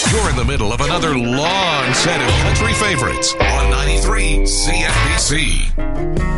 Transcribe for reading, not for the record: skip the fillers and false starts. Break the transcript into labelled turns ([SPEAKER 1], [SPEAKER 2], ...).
[SPEAKER 1] You're in the middle of another long set of country favorites on 93 CFBC.